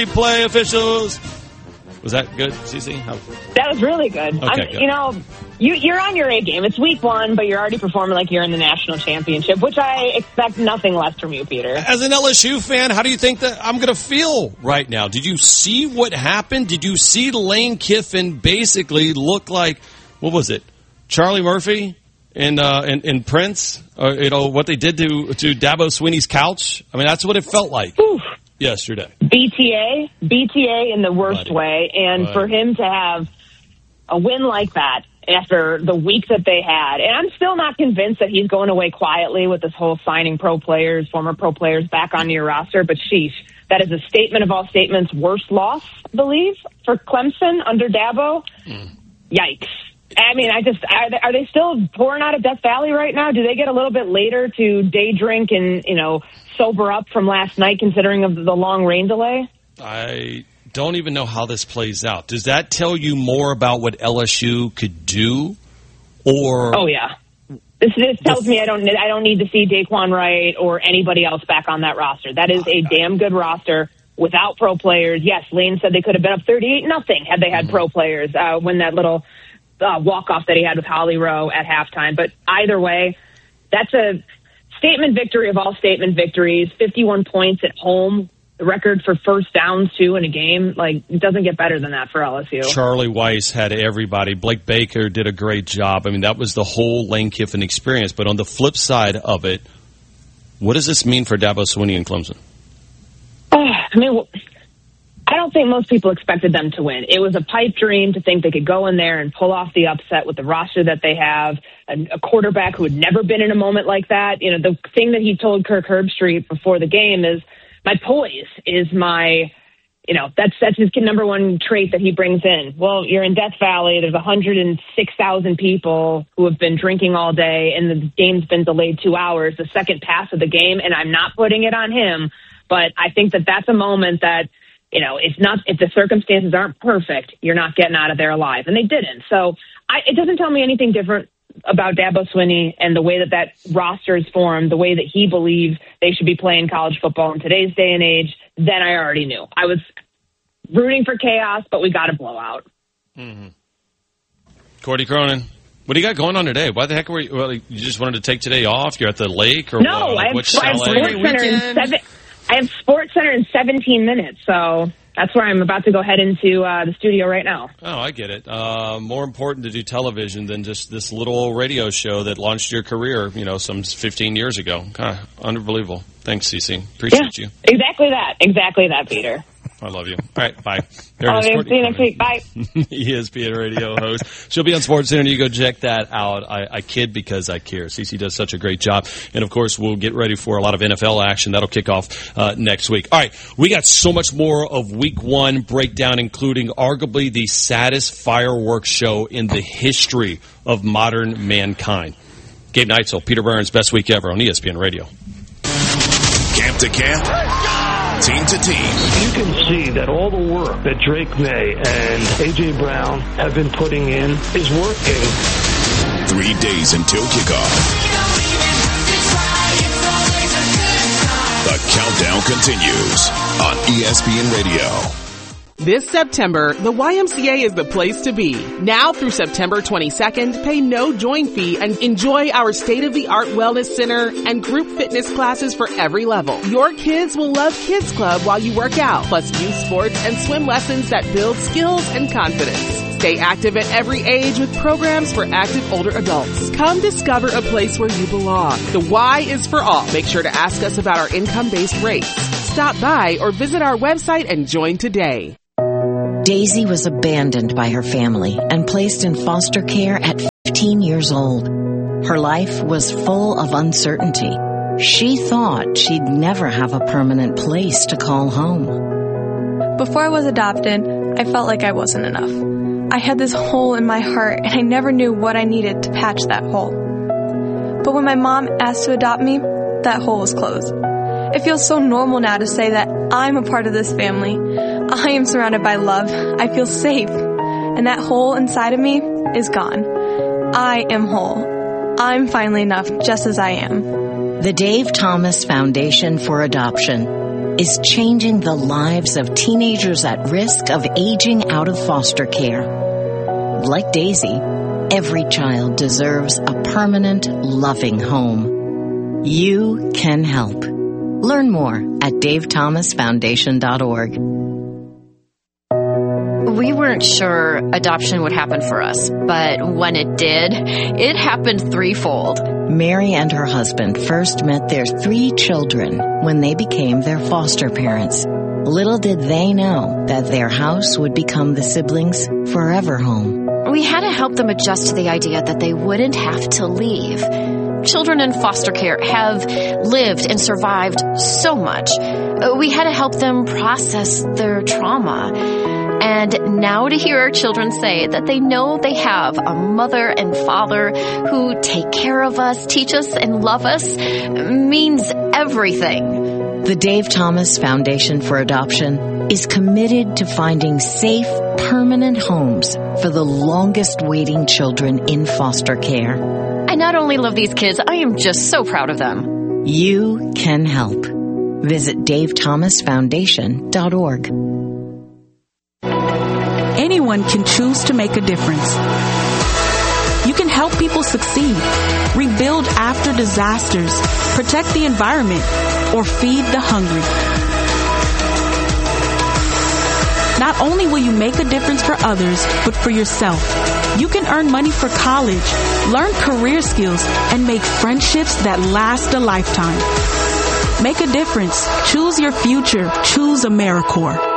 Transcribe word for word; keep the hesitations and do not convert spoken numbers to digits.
Play officials. Was that good, Cece? How? That was really good. Okay, I'm, good. You know, you, you're on your A game. It's week one, but you're already performing like you're in the national championship, which I expect nothing less from you, Peter. As an L S U fan, how do you think that I'm going to feel right now? Did you see what happened? Did you see Lane Kiffin basically look like, what was it, Charlie Murphy and uh, and, and Prince? Or, you know, what they did to, to Dabo Swinney's couch? I mean, that's what it felt like. Oof. Yesterday. B T A, B T A in the worst Buddy. way. And Buddy. for him to have a win like that after the week that they had, and I'm still not convinced that he's going away quietly with this whole signing pro players, former pro players back onto your roster, but sheesh, that is a statement of all statements, worst loss, I believe, for Clemson under Dabo. Mm. Yikes. I mean, I just, are they, are they still pouring out of Death Valley right now? Do they get a little bit later to day drink and, you know, sober up from last night considering of the long rain delay? I don't even know how this plays out. Does that tell you more about what L S U could do? Or Oh, yeah. This, this tells me I don't I don't need to see Daquan Wright or anybody else back on that roster. That is a damn good roster without pro players. Yes, Lane said they could have been up thirty-eight nothing had they had mm-hmm. pro players uh, when that little uh, walk-off that he had with Holly Rowe at halftime. But either way, that's a statement victory of all statement victories. fifty-one points at home. The record for first downs, too, in a game. Like, it doesn't get better than that for L S U. Charlie Weiss had everybody. Blake Baker did a great job. I mean, that was the whole Lane Kiffin experience. But on the flip side of it, what does this mean for Dabo Swinney and Clemson? Uh, I mean, I don't think most people expected them to win. It was a pipe dream to think they could go in there and pull off the upset with the roster that they have, a, a quarterback who had never been in a moment like that. You know, the thing that he told Kirk Herbstreit before the game is, my poise is my, you know, that's that's his number one trait that he brings in. Well, you're in Death Valley. There's one hundred six thousand people who have been drinking all day, and the game's been delayed two hours, the second pass of the game, and I'm not putting it on him. But I think that that's a moment that, you know, it's not, if the circumstances aren't perfect, you're not getting out of there alive. And they didn't. So I, it doesn't tell me anything different about Dabo Swinney and the way that that roster is formed, the way that he believes they should be playing college football in today's day and age, than I already knew. I was rooting for chaos, but we got a blowout. Mm-hmm. Cordy Cronin, what do you got going on today? Why the heck were you, well, you just wanted to take today off? You're at the lake? Or no, what? I have, Which I have Sports Center in seven, I have Sports Center in seventeen minutes, so that's where I'm about to go head into uh, the studio right now. Oh, I get it. Uh, more important to do television than just this little radio show that launched your career, you know, some fifteen years ago. God, unbelievable. Thanks, Cece. Appreciate yeah, you. Exactly that. Exactly that, Peter. I love you. All right, bye. There I'll see you next week. Bye. E S P N radio host. She'll be on SportsCenter. You go check that out. I, I kid because I care. Cece does such a great job. And, of course, we'll get ready for a lot of N F L action. That'll kick off uh, next week. All right, we got so much more of Week One breakdown, including arguably the saddest fireworks show in the history of modern mankind. Gabe Neitzel, Peter Burns, best week ever on E S P N Radio. Camp to camp, team to team. You can see that all the work that Drake May and A J. Brown have been putting in is working. Three days until kickoff. The countdown continues on E S P N Radio. This September, the Y M C A is the place to be. Now through September twenty-second, pay no join fee and enjoy our state-of-the-art wellness center and group fitness classes for every level. Your kids will love Kids Club while you work out, plus youth sports and swim lessons that build skills and confidence. Stay active at every age with programs for active older adults. Come discover a place where you belong. The Y is for all. Make sure to ask us about our income-based rates. Stop by or visit our website and join today. Daisy was abandoned by her family and placed in foster care at fifteen years old. Her life was full of uncertainty. She thought she'd never have a permanent place to call home. Before I was adopted, I felt like I wasn't enough. I had this hole in my heart, and I never knew what I needed to patch that hole. But when my mom asked to adopt me, that hole was closed. It feels so normal now to say that I'm a part of this family. I am surrounded by love. I feel safe. And that hole inside of me is gone. I am whole. I'm finally enough just as I am. The Dave Thomas Foundation for Adoption. is changing the lives of teenagers at risk of aging out of foster care. Like Daisy, every child deserves a permanent, loving home. You can help. Learn more at dave thomas foundation dot org. We weren't sure adoption would happen for us, but when it did, it happened threefold. Mary and her husband first met their three children when they became their foster parents. Little did they know that their house would become the siblings' forever home. We had to help them adjust to the idea that they wouldn't have to leave. Children in foster care have lived and survived so much. We had to help them process their trauma. And now to hear our children say that they know they have a mother and father who take care of us, teach us, and love us means everything. The Dave Thomas Foundation for Adoption is committed to finding safe, permanent homes for the longest waiting children in foster care. I not only love these kids, I am just so proud of them. You can help. Visit dave thomas foundation dot org. Anyone can choose to make a difference. You can help people succeed, rebuild after disasters, protect the environment, or feed the hungry. Not only will you make a difference for others, but for yourself. You can earn money for college, learn career skills, and make friendships that last a lifetime. Make a difference. Choose your future. Choose AmeriCorps.